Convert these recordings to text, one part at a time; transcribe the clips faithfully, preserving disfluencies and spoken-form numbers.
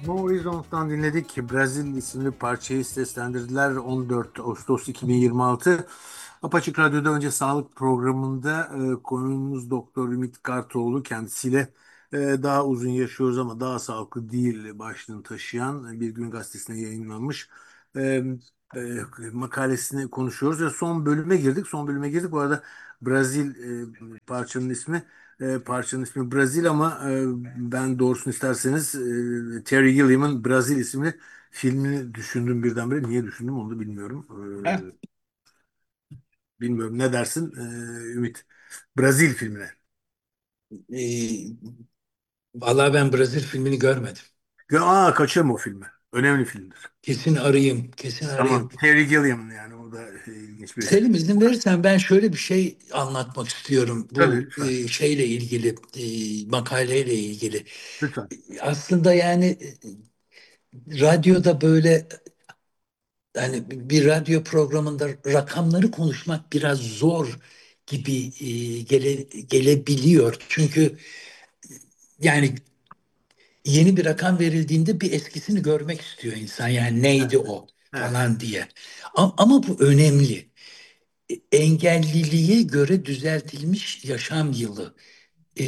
No Horizont'tan dinledik. Brazil isimli parçayı seslendirdiler on dört Ağustos iki bin yirmi altı. Apaçık Radyo'da önce sağlık programında e, konuğumuz Doktor Ümit Kartoğlu, kendisiyle e, daha uzun yaşıyoruz ama daha sağlıklı değil başlığını taşıyan Bir Gün Gazetesi'ne yayınlanmış e, e, makalesini konuşuyoruz ve son bölüme girdik. Son bölüme girdik. Bu arada Brazil e, parçanın ismi. E, parçanın ismi Brazil ama e, ben doğrusunu isterseniz e, Terry Gilliam'ın Brazil isimli filmini düşündüm birdenbire. Niye düşündüm onu da bilmiyorum. Ha, E, bilmiyorum. Ne dersin e, Ümit? Brazil filmine. e, vallahi ben Brazil filmini görmedim. Ya, aa, kaçırma o filmi. Önemli filmdir. Kesin arayayım, kesin Tamam. arayayım. Terry Gilliam, yani o da e, ilginç bir isim. Selim izin verirsen ben şöyle bir şey anlatmak istiyorum Tabii, bu lütfen. e, şeyle ilgili, e, makaleyle ilgili. Lütfen. Aslında yani e, radyoda böyle hani bir radyo programında rakamları konuşmak biraz zor gibi e, gele, gelebiliyor. Çünkü yani yeni bir rakam verildiğinde bir eskisini görmek istiyor insan. Yani Evet. neydi o Evet. falan diye. Ama, ama bu önemli. E, Engelliliğe göre düzeltilmiş yaşam yılı. Ee,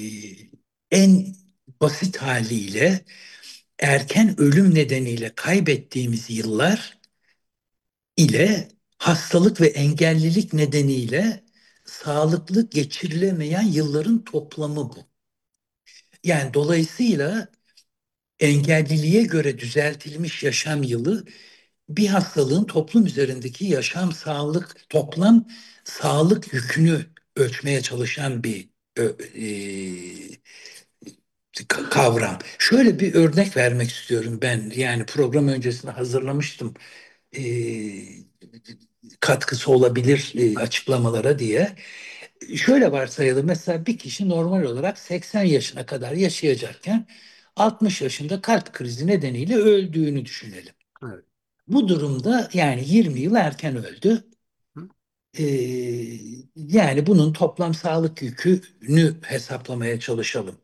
En basit haliyle erken ölüm nedeniyle kaybettiğimiz yıllar ile hastalık ve engellilik nedeniyle sağlıklı geçirilemeyen yılların toplamı bu. Yani dolayısıyla engelliliğe göre düzeltilmiş yaşam yılı bir hastalığın toplum üzerindeki yaşam sağlık toplam sağlık yükünü ölçmeye çalışan bir ö- e, ka- kavram. Şöyle bir örnek vermek istiyorum ben. Yani program öncesinde hazırlamıştım. E, Katkısı olabilir e, açıklamalara diye. Şöyle varsayalım, mesela bir kişi normal olarak seksen yaşına kadar yaşayacakken altmış yaşında kalp krizi nedeniyle öldüğünü düşünelim. Evet. Bu durumda yani yirmi yıl erken öldü. Hı? Ee, Yani bunun toplam sağlık yükünü hesaplamaya çalışalım.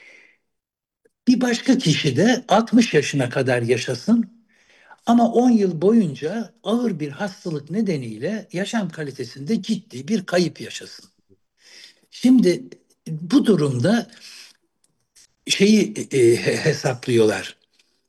Bir başka kişi de altmış yaşına kadar yaşasın ama on yıl boyunca ağır bir hastalık nedeniyle yaşam kalitesinde ciddi bir kayıp yaşasın. Şimdi bu durumda şeyi e, hesaplıyorlar.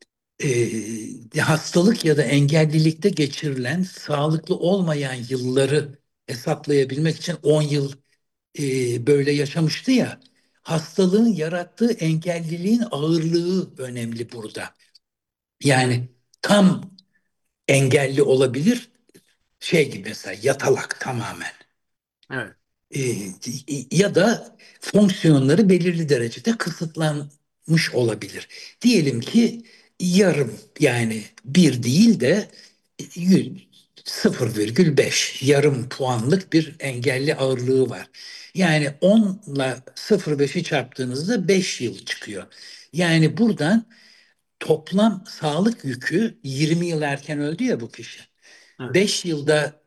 E, hastalık ya da engellilikte geçirilen sağlıklı olmayan yılları hesaplayabilmek için on yıl e, böyle yaşamıştı ya. Hastalığın yarattığı engelliliğin ağırlığı önemli burada. Yani tam engelli olabilir, şey gibi mesela yatalak tamamen. Evet. E, Ya da fonksiyonları belirli derecede kısıtlanmış olabilir. Diyelim ki yarım, yani bir değil de yüz- sıfır virgül beş yarım puanlık bir engelli ağırlığı var. Yani on ile sıfır virgül beşi çarptığınızda beş yıl çıkıyor. Yani buradan toplam sağlık yükü, yirmi yıl erken öldü ya bu kişi. Evet. beş yılda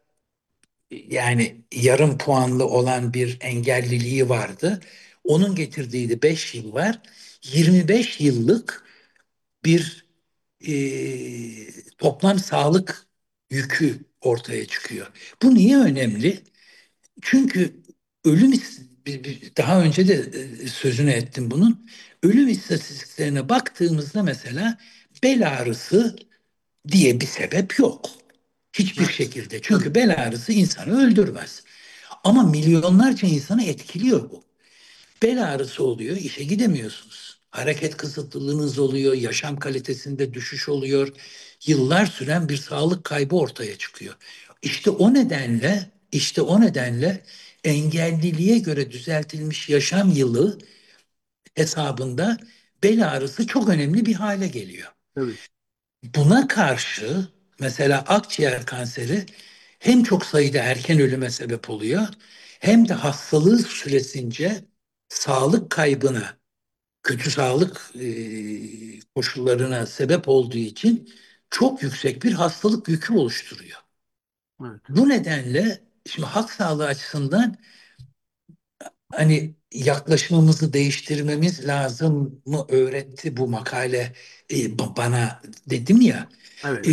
yani yarım puanlı olan bir engelliliği vardı. Onun getirdiği de beş yıl var. yirmi beş yıllık bir e, toplam sağlık yükü ortaya çıkıyor. Bu niye önemli? Çünkü ölüm is- bi- bi- daha önce de e, sözünü ettim bunun. Ölüm istatistiklerine baktığımızda mesela bel ağrısı diye bir sebep yok. Hiçbir Evet. şekilde. Tabii. Çünkü bel ağrısı insanı öldürmez. Ama milyonlarca insanı etkiliyor bu. Bel ağrısı oluyor, işe gidemiyorsunuz. Hareket kısıtlılığınız oluyor, yaşam kalitesinde düşüş oluyor. Yıllar süren bir sağlık kaybı ortaya çıkıyor. İşte o nedenle, işte o nedenle engelliliğe göre düzeltilmiş yaşam yılı hesabında bel ağrısı çok önemli bir hale geliyor. Tabii. Buna karşı mesela akciğer kanseri hem çok sayıda erken ölüme sebep oluyor hem de hastalığı süresince sağlık kaybına, kötü sağlık e, koşullarına sebep olduğu için çok yüksek bir hastalık yükü oluşturuyor. Evet. Bu nedenle şimdi halk sağlığı açısından hani yaklaşımımızı değiştirmemiz lazım mı öğretti bu makale e, ba- bana, dedim ya. E, Evet,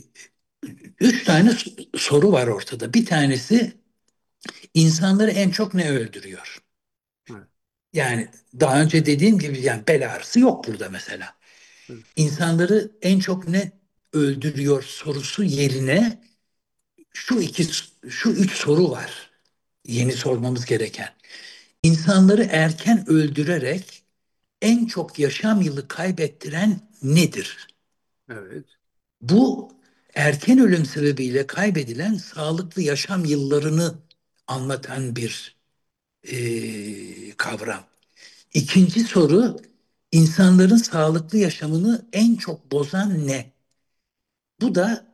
Üç tane s- soru var ortada. Bir tanesi, insanları en çok ne öldürüyor? evet, Yani daha önce dediğim gibi, yani bel ağrısı yok burada mesela. evet, İnsanları en çok ne öldürüyor sorusu yerine şu iki, şu üç soru var yeni sormamız gereken. İnsanları erken öldürerek en çok yaşam yılı kaybettiren nedir? evet, Bu, erken ölüm sebebiyle kaybedilen sağlıklı yaşam yıllarını anlatan bir e, kavram. İkinci soru, insanların sağlıklı yaşamını en çok bozan ne? Bu da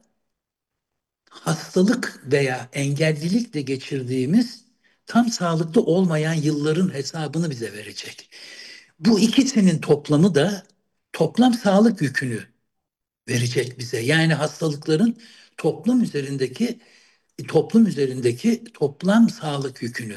hastalık veya engellilikle geçirdiğimiz tam sağlıklı olmayan yılların hesabını bize verecek. Bu ikisinin toplamı da toplam sağlık yükünü verecek bize. Yani hastalıkların toplum üzerindeki toplum üzerindeki toplam sağlık yükünü.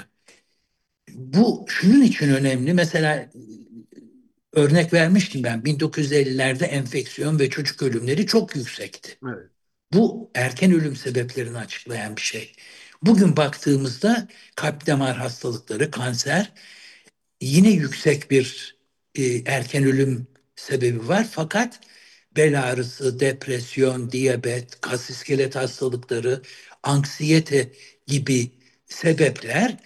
Bu şunun için önemli. Mesela örnek vermiştim ben. bin dokuz yüz ellilerde enfeksiyon ve çocuk ölümleri çok yüksekti. evet, Bu erken ölüm sebeplerini açıklayan bir şey. Bugün baktığımızda kalp damar hastalıkları, kanser yine yüksek bir e, erken ölüm sebebi var. Fakat bel ağrısı, depresyon, diyabet, kas iskelet hastalıkları, anksiyete gibi sebepler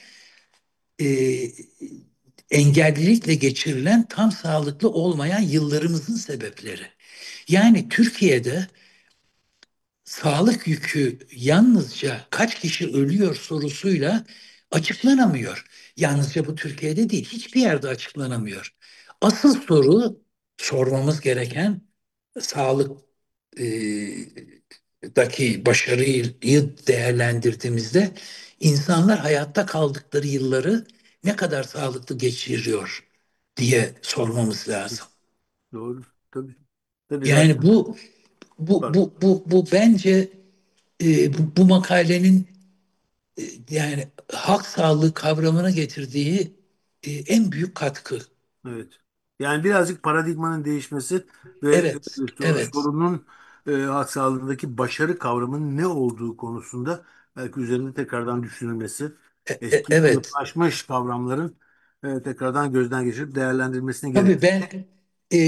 e, engellilikle geçirilen tam sağlıklı olmayan yıllarımızın sebepleri. Yani Türkiye'de sağlık yükü yalnızca kaç kişi ölüyor sorusuyla açıklanamıyor. Yalnızca bu Türkiye'de değil, hiçbir yerde açıklanamıyor. Asıl soru, sormamız gereken, sağlık e, daki başarıyı değerlendirdiğimizde insanlar hayatta kaldıkları yılları ne kadar sağlıklı geçiriyor diye sormamız lazım. doğru. Tabii. Tabii Yani zaten. bu bu Pardon. bu bu bu bence e, bu, bu makalenin e, yani halk sağlığı kavramına getirdiği e, en büyük katkı. Evet. Yani birazcık paradigmanın değişmesi ve Evet, e, so- evet. sorunun e, halk sağlığındaki başarı kavramının ne olduğu konusunda belki üzerinde tekrardan düşünülmesi, E, e, eski evet. kalıplaşmış kavramların e, tekrardan gözden geçirip değerlendirilmesine gerek. Tabii ben e,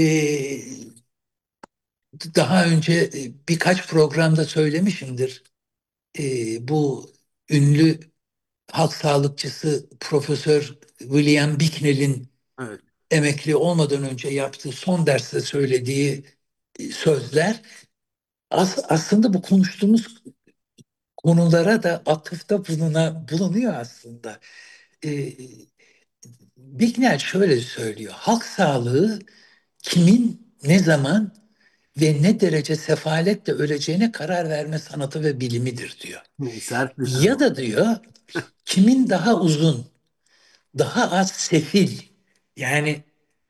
daha önce e, birkaç programda söylemişimdir. E, bu ünlü halk sağlıkçısı Profesör William Bicknell'in Evet. emekli olmadan önce yaptığı son derste söylediği e, sözler as- aslında bu konuştuğumuz konulara da atıfta buluna, bulunuyor aslında. E, Bicknell şöyle söylüyor: halk sağlığı kimin, ne zaman ve ne derece sefaletle öleceğine karar verme sanatı ve bilimidir diyor. Ne, sert bir söz Ya oldu. da diyor, kimin daha uzun, daha az sefil, yani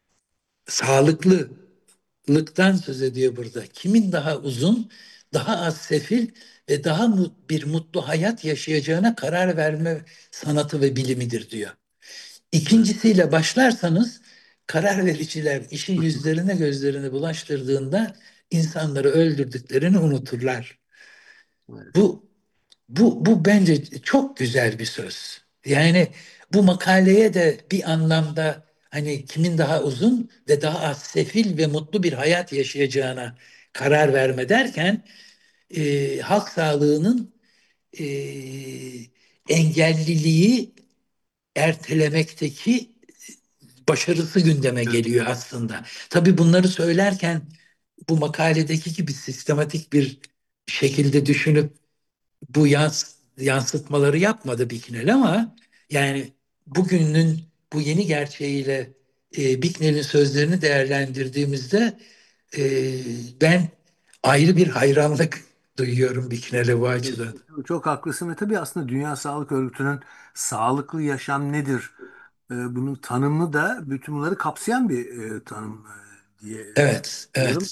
sağlıklılıktan söz ediyor burada. Kimin daha uzun, daha az sefil ve daha mu- bir mutlu hayat yaşayacağına karar verme sanatı ve bilimidir diyor. Evet. İkincisiyle başlarsanız, karar vericiler işi yüzlerine gözlerine bulaştırdığında insanları öldürdüklerini unuturlar. Evet. Bu bu bu bence çok güzel bir söz. Yani bu makaleye de bir anlamda hani kimin daha uzun ve daha az sefil ve mutlu bir hayat yaşayacağına karar verme derken, e, halk sağlığının e, engelliliği ertelemekteki başarısı gündeme Evet. geliyor aslında. Tabii bunları söylerken bu makaledeki gibi sistematik bir şekilde düşünüp bu yans, yansıtmaları yapmadı Bicknell, ama yani bugünün bu yeni gerçeğiyle e, Bicknell'in sözlerini değerlendirdiğimizde e, ben ayrı bir hayranlık duyuyorum Bicknell'e bu açıdan. Çok haklısın ve tabii aslında Dünya Sağlık Örgütü'nün sağlıklı yaşam nedir? E, bunun tanımı da bütün bunları kapsayan bir e, tanım e, diye Evet, düşünüyorum. evet.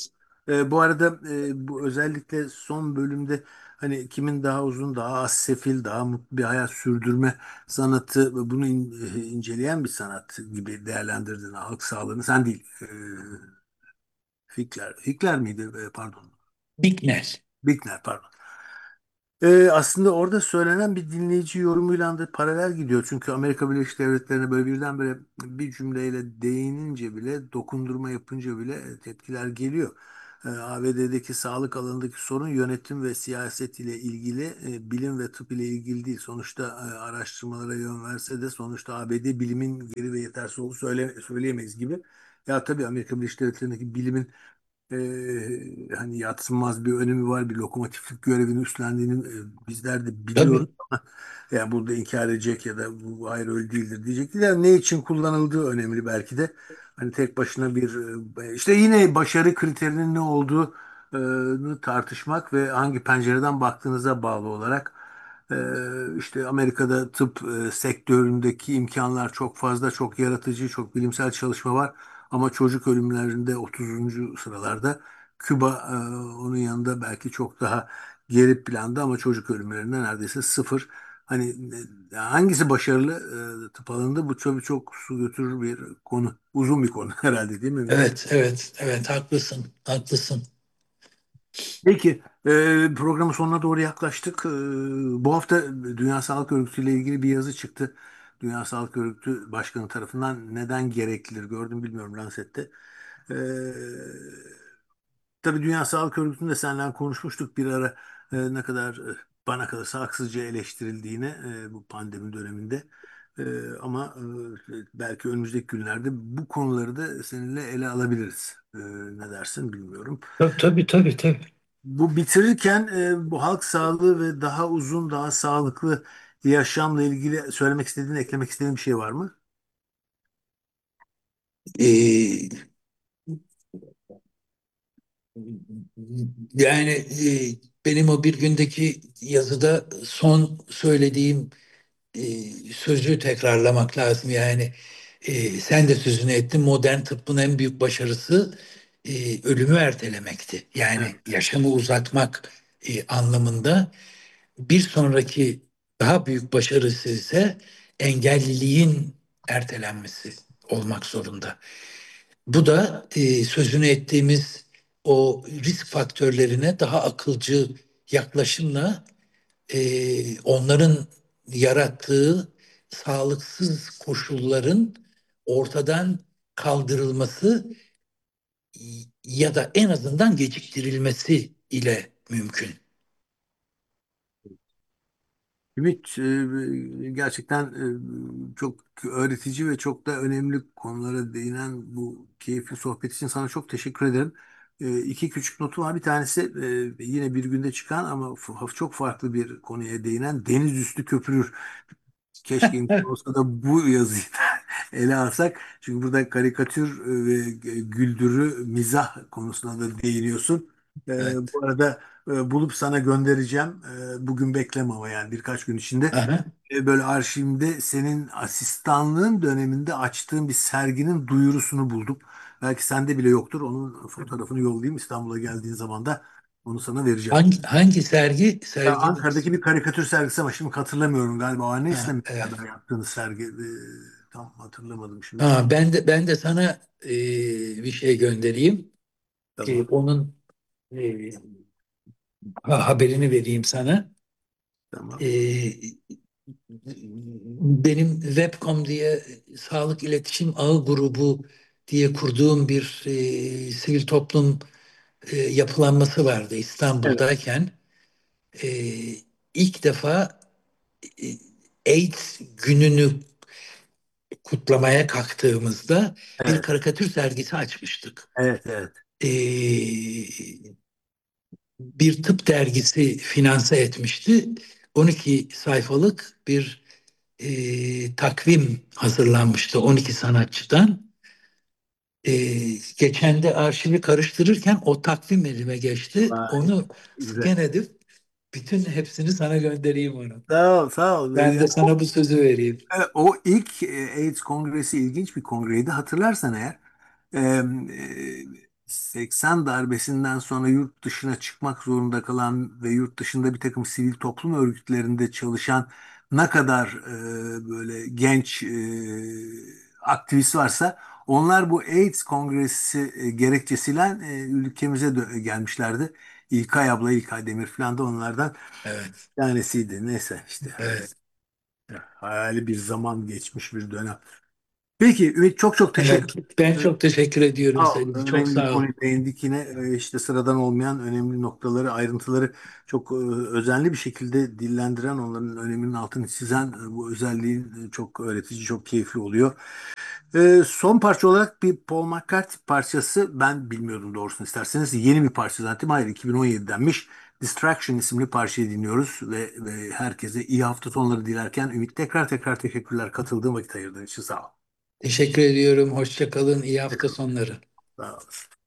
E, bu arada e, bu özellikle son bölümde hani kimin daha uzun, daha az sefil, daha mutlu bir hayat sürdürme sanatı ve bunu in- e, inceleyen bir sanat gibi değerlendirdin halk sağlığını. Sen değil. E, Fikler. Fikler miydi? E, pardon. Bicknell. Bickner, pardon. Ee, aslında orada söylenen bir dinleyici yorumuyla da paralel gidiyor. Çünkü Amerika Birleşik Devletleri'ne böyle birdenbire bir cümleyle değinince bile, dokundurma yapınca bile tepkiler geliyor. Ee, A B D'deki sağlık alanındaki sorun yönetim ve siyaset ile ilgili, e, bilim ve tıp ile ilgili değil. Sonuçta e, araştırmalara yön verse de sonuçta A B D bilimin geri ve yetersiz olduğunu söyle, söyleyemeyiz gibi. Ya tabii Amerika Birleşik Devletleri'ndeki bilimin e, hani yadsınmaz bir önemi var. Bir lokomotiflik görevini üstlendiğini e, bizler de biliyoruz. Tabii. Yani burada inkar edecek ya da bu hayır öyle değildir diyecek değil. Yani ne için kullanıldığı önemli belki de. Hani tek başına bir e, işte yine başarı kriterinin ne olduğunu tartışmak ve hangi pencereden baktığınıza bağlı olarak e, işte Amerika'da tıp e, sektöründeki imkanlar çok fazla, çok yaratıcı, çok bilimsel çalışma var. Ama çocuk ölümlerinde otuzuncu sıralarda. Küba e, onun yanında belki çok daha geri planda ama çocuk ölümlerinde neredeyse sıfır. Hani e, hangisi başarılı e, tıp alanında bu tabii çok su götürür bir konu. Uzun bir konu herhalde değil mi Ümit? Evet, evet, evet, haklısın, haklısın. Peki, e, programın sonuna doğru yaklaştık. E, bu hafta Dünya Sağlık Örgütü ile ilgili bir yazı çıktı. Dünya Sağlık Örgütü Başkanı tarafından neden gereklidir gördüm bilmiyorum Lancet'te. E, Tabii Dünya Sağlık Örgütü'nde senden konuşmuştuk bir ara e, ne kadar e, bana kadar haksızca eleştirildiğini e, bu pandemi döneminde. E, ama e, belki önümüzdeki günlerde bu konuları da seninle ele alabiliriz. E, ne dersin bilmiyorum. Tabii, tabii, tabii, tabii. Bu bitirirken e, bu halk sağlığı ve daha uzun, daha sağlıklı yaşamla ilgili söylemek istediğin, eklemek istediğin bir şey var mı? Ee, Yani e, benim o bir gündeki yazıda son söylediğim e, sözü tekrarlamak lazım. Yani e, sen de sözünü ettin. Modern tıbbın en büyük başarısı e, ölümü ertelemekti. Yani Evet. yaşamı uzatmak e, anlamında. Bir sonraki daha büyük başarısı ise engelliliğin ertelenmesi olmak zorunda. Bu da e, sözünü ettiğimiz o risk faktörlerine daha akılcı yaklaşımla e, onların yarattığı sağlıksız koşulların ortadan kaldırılması ya da en azından geciktirilmesi ile mümkün. Ümit, e, gerçekten e, çok öğretici ve çok da önemli konulara değinen bu keyifli sohbet için sana çok teşekkür ederim. E, İki küçük notu var. Bir tanesi e, yine bir günde çıkan ama f- çok farklı bir konuya değinen Deniz Üstü Köprülür. Keşke imkan olsa da bu yazıyı da ele alsak. Çünkü burada karikatür e, ve güldürü, mizah konusuna da değiniyorsun. E, Evet. bu arada e, bulup sana göndereceğim. E, bugün bekleme ama yani birkaç gün içinde. Aha. E, böyle arşivimde senin asistanlığın döneminde açtığın bir serginin duyurusunu buldum. Belki sende bile yoktur. Onun fotoğrafını yollayayım. İstanbul'a geldiğin zaman da onu sana vereceğim. Hangi, hangi sergi? Ya Serginin Ankara'daki bir ismi. karikatür sergisi ama şimdi hatırlamıyorum galiba. O Annes'le Ha, mi evet. beraber yaptığınız sergi? E, tam hatırlamadım şimdi. Ha, ben de ben de sana e, bir şey göndereyim. E, Tamam. onun e, ha- haberini vereyim sana. Tamam. E, Benim Webcom diye sağlık iletişim ağı grubu diye kurduğum bir e, sivil toplum e, yapılanması vardı Evet. İstanbul'dayken. E, ilk defa e, AIDS gününü kutlamaya kalktığımızda bir Evet. karikatür sergisi açmıştık. Evet. Evet. Ee, Bir tıp dergisi finanse etmişti. on iki sayfalık bir e, takvim hazırlanmıştı on iki sanatçıdan. Ee, geçen de arşivi karıştırırken o takvim elime geçti. Vay. Onu Güzel. scan edip bütün hepsini sana göndereyim onu. Sağ ol. Sağ ol. Ben Yani de sana bu sözü vereyim. E, O ilk e, AIDS kongresi ilginç bir kongreydi. Hatırlarsan eğer e, e, seksen darbesinden sonra yurt dışına çıkmak zorunda kalan ve yurt dışında bir takım sivil toplum örgütlerinde çalışan ne kadar e, böyle genç e, aktivist varsa onlar bu AIDS Kongresi e, gerekçesiyle e, ülkemize dö- gelmişlerdi. İlkay abla, İlkay Demir falan da onlardan Evet. bir tanesiydi. Neyse işte Evet. e, hayali bir zaman geçmiş bir dönem. Peki Ümit, çok çok teşekkür Evet. Ben ederim. çok teşekkür ediyorum Sağ ol. Selim. Çok Önemli bir sağ ol. konuya değindik yine. Ee, işte sıradan olmayan önemli noktaları, ayrıntıları çok e, özenli bir şekilde dillendiren, onların öneminin altını çizen e, bu özelliğin e, çok öğretici, çok keyifli oluyor. Ee, son parça olarak bir Paul McCartney parçası. Ben bilmiyordum doğrusunu isterseniz. Yeni bir parça zaten. Hayır, iki bin on yedidenmiş. Distraction isimli parçayı dinliyoruz ve, ve herkese iyi hafta sonları dilerken Ümit, tekrar tekrar teşekkürler katıldığım vakit ayırdığın için, sağ ol. Teşekkür ediyorum. Hoşça kalın. İyi hafta sonları. Sağ ol.